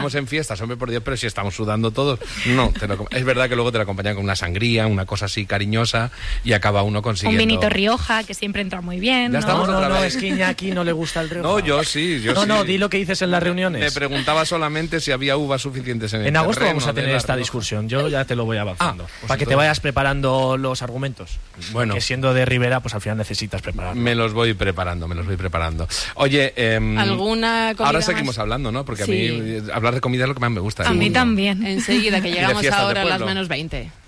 Estamos en fiestas, hombre, por Dios, pero si estamos sudando todos. No, es verdad que luego te lo acompañan con una sangría, una cosa así cariñosa, y acaba uno consiguiendo... Un vinito Rioja, que siempre entra muy bien, Ya estamos otra vez. Es que Iñaki no le gusta el Rioja. No, yo sí. No, di lo que dices en las reuniones. Me preguntaba solamente si había uvas suficientes en el En agosto terreno vamos a tener de la esta Rioja. discusión, yo ya te lo voy avanzando. Pues para que te entonces- vayas preparando los argumentos. Bueno. Que siendo de Rivera, pues al final necesitas prepararlo. Me los voy preparando. Oye, ¿Alguna comida ahora seguimos más? hablando, ¿no? Porque Sí. a mí hablar de comida es lo que más me gusta. A mí también. Enseguida, que llegamos fiestas de ahora a las pueblo. -20.